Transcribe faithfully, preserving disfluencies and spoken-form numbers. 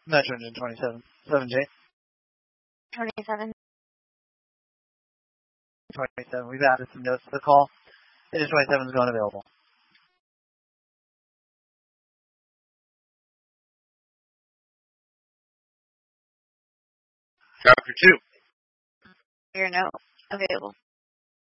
Metro Engine twenty-seven. seven J. twenty-seven. twenty-seven. We've added some notes to the call. Engine twenty-seven is going available. Chapter two. Your note available.